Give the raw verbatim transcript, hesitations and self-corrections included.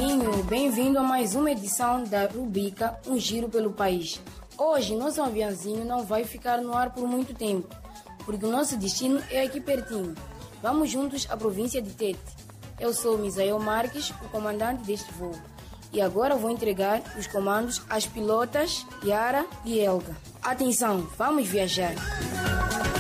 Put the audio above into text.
Marquinho, bem-vindo a mais uma edição da rubrica Um Giro pelo País. Hoje, nosso aviãozinho não vai ficar no ar por muito tempo, porque o nosso destino é aqui pertinho. Vamos juntos à província de Tete. Eu sou Misael Marques, o comandante deste voo. E agora vou entregar os comandos às pilotas Yara e Elga. Atenção, vamos viajar!